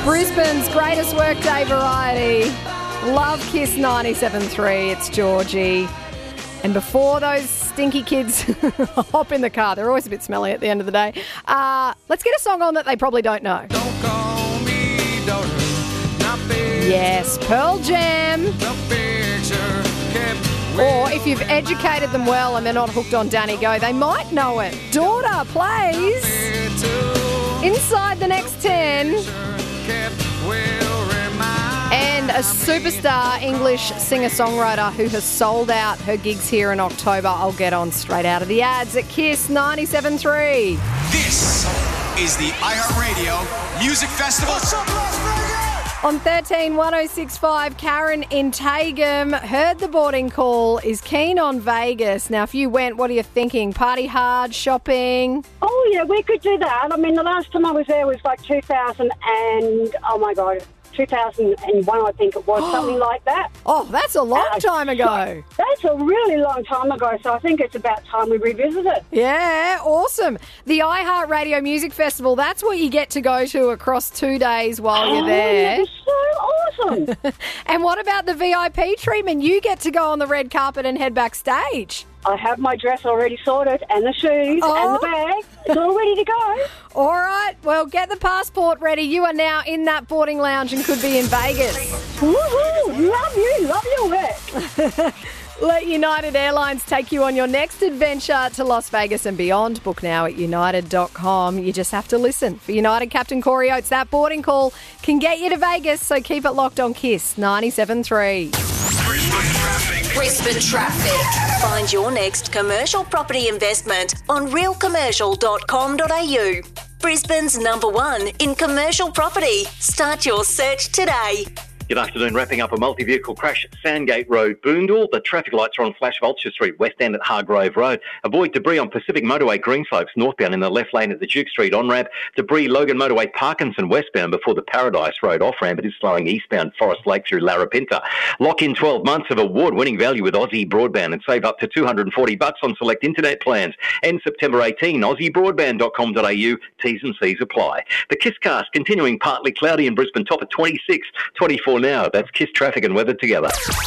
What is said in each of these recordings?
Brisbane's greatest workday variety. Love Kiss 97.3. It's Georgie. And before those stinky kids hop in the car, they're always a bit smelly at the end of the day, let's get a song on that they probably don't know. Don't call me daughter, not big. Yes, Pearl Jam. The picture kept Or if you've educated them well and they're not hooked on Danny Go, they might know it. Daughter plays inside the next 10. And a superstar English singer-songwriter who has sold out her gigs here in October. I'll get on straight out of the ads at Kiss 97.3. This is the iHeartRadio Music Festival. On 13-1065, Karen in Tagum heard the boarding call, is keen on Vegas. Now, if you went, what are you thinking? Party hard, shopping? Oh, yeah, we could do that. I mean, the last time I was there was like 2001, I think it was, something like that. Oh, that's a long time ago. That's a really long time ago, so I think it's about time we revisit it. Yeah, awesome. The iHeartRadio Music Festival, that's what you get to go to across 2 days while you're there. That is so awesome. And what about the VIP treatment? You get to go on the red carpet and head backstage. I have my dress already sorted and the shoes and the bag. It's all ready to go. All right, well, get the passport ready. You are now in that boarding lounge and could be in Vegas. Woohoo! Love your work. Let United Airlines take you on your next adventure to Las Vegas and beyond. Book now at united.com. You just have to listen. For United Captain Corey Oates, that boarding call can get you to Vegas, so keep it locked on Kiss 97.3. Brisbane Traffic. Find your next commercial property investment on realcommercial.com.au. Brisbane's #1 in commercial property. Start your search today. Good afternoon. Wrapping up a multi-vehicle crash at Sandgate Road, Boondall. The traffic lights are on flash Vulture Street, West End at Hargrove Road. Avoid debris on Pacific Motorway, Greenslopes, northbound in the left lane at the Duke Street on-ramp. Debris, Logan Motorway, Parkinson, westbound before the Paradise Road off-ramp. It is slowing eastbound Forest Lake through Larapinta. Lock in 12 months of award-winning value with Aussie Broadband and save up to $240 on select internet plans. End September 18, aussiebroadband.com.au. T's and C's apply. The Kisscast continuing partly cloudy in Brisbane, top at 26, 24 now. That's Kiss traffic and weather together.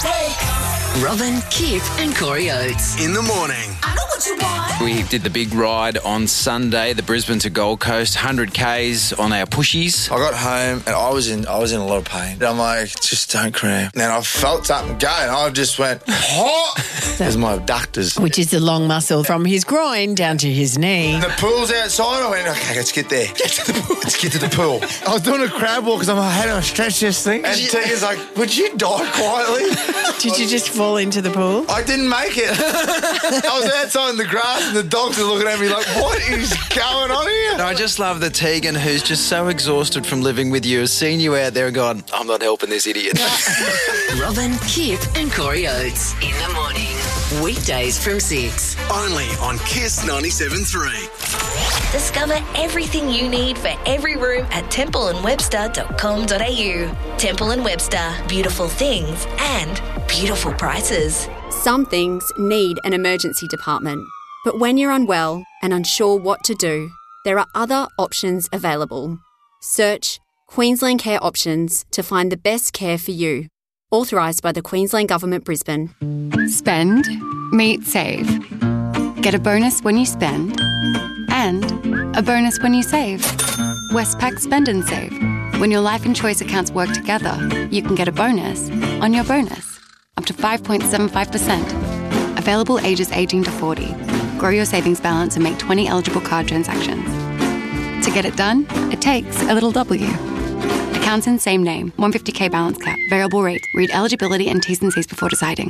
Robin, Kip and Corey Oates. In the morning. I know what you want. We did the big ride on Sunday, the Brisbane to Gold Coast, 100 Ks on our pushies. I got home and I was in a lot of pain. I'm like, just don't cramp. Then I felt something go and I just went, hot. There's my abductors. Which is the long muscle from his groin down to his knee. The pool's outside. I went, okay, let's get there. Get to the pool. Let's get to the pool. I was doing a crab walk because I'm like, how do I stretch this thing? And Tegan's like, would you die quietly? Did you just fall into the pool? I didn't make it. I was outside in the grass and the dogs are looking at me like, what is going on here? I just love that Tegan, who's just so exhausted from living with you, has seen you out there and gone, I'm not helping this idiot. Robin, Kip and Corey Oates. In the morning. Weekdays from 6. Only on Kiss 97.3. Discover everything you need for every room at templeandwebster.com.au. Temple & Webster. Beautiful things and beautiful prices. Some things need an emergency department, but when you're unwell and unsure what to do, there are other options available. Search Queensland Care Options to find the best care for you. Authorised by the Queensland Government, Brisbane. Spend, meet, save. Get a bonus when you spend and a bonus when you save. Westpac Spend and Save. When your life and choice accounts work together, you can get a bonus on your bonus, up to 5.75%. Available ages 18 to 40. Grow your savings balance and make 20 eligible card transactions. To get it done, it takes a little W. Accounts in same name, 150k balance cap, variable rate. Read eligibility and T's and C's before deciding.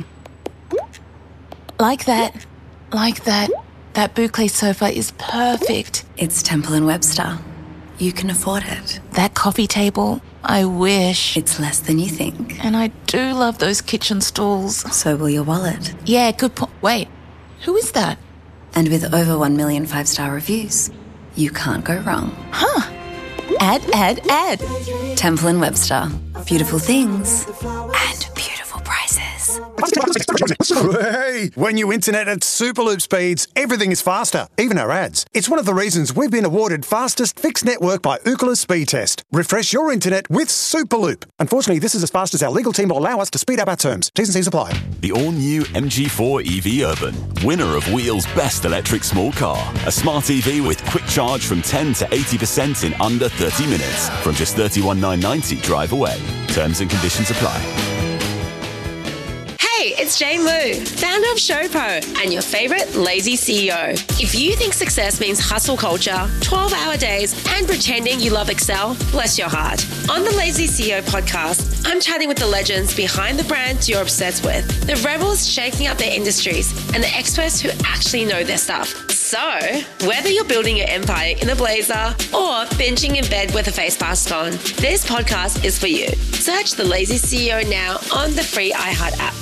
Like that. That boucle sofa is perfect. It's Temple & Webster. You can afford it. That coffee table, I wish. It's less than you think. And I do love those kitchen stools. So will your wallet. Yeah, good point. Wait, who is that? And with over 1 million 5-star reviews, you can't go wrong. Huh. Ad. Temple & Webster. Beautiful things and beautiful prices. Hey, when you internet at Superloop speeds, everything is faster, even our ads. It's one of the reasons we've been awarded fastest fixed network by Ookla Speed Test. Refresh your internet with Superloop. Unfortunately, this is as fast as our legal team will allow us to speed up our terms. T's and C's apply. The all-new MG4 EV Urban, winner of Wheel's Best Electric Small Car. A smart EV with quick charge from 10 to 80% in under 30 minutes. From just $31,990 drive away. Terms and conditions apply. Hey, it's Jane Lou, founder of Showpo and your favourite lazy CEO. If you think success means hustle culture, 12-hour days and pretending you love Excel, bless your heart. On the Lazy CEO podcast, I'm chatting with the legends behind the brands you're obsessed with, the rebels shaking up their industries, and the experts who actually know their stuff. So, whether you're building your empire in a blazer or binging in bed with a face mask on, this podcast is for you. Search The Lazy CEO now on the free iHeart app.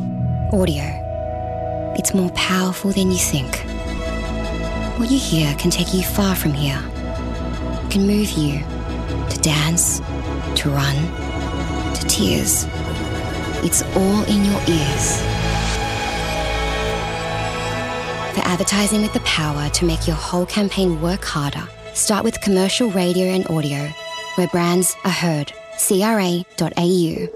Audio. It's more powerful than you think. What you hear can take you far from here. It can move you to dance, to run, to tears. It's all in your ears. For advertising with the power to make your whole campaign work harder, start with commercial radio and audio, where brands are heard. CRA.au.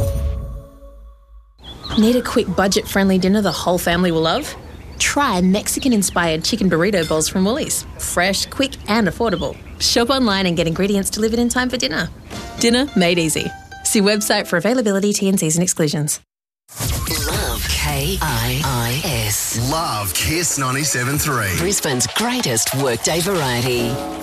Need a quick budget-friendly dinner the whole family will love? Try Mexican-inspired chicken burrito bowls from Woolies. Fresh, quick and affordable. Shop online and get ingredients delivered in time for dinner. Dinner made easy. See website for availability, T&Cs and exclusions. Love KIIS. Love Kiss 97.3. Brisbane's greatest workday variety.